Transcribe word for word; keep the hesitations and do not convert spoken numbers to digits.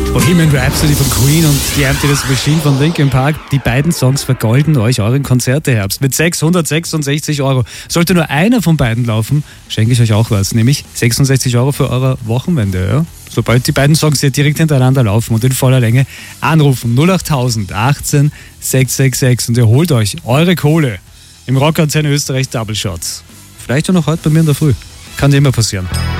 Bohemian Rhapsody von Queen und die Empty the Machine von Linkin Park. Die beiden Songs vergolden euch euren Konzerteherbst mit sechshundertsechsundsechzig Euro. Sollte nur einer von beiden laufen, schenke ich euch auch was, nämlich sechsundsechzig Euro für eure Wochenwende. Ja? Sobald die beiden Songs hier direkt hintereinander laufen und in voller Länge, anrufen null acht null null achtzehn sechs sechs sechs und ihr holt euch eure Kohle im Rockantenne Österreich Double Shots. Vielleicht auch noch heute bei mir in der Früh. Kann dir immer passieren.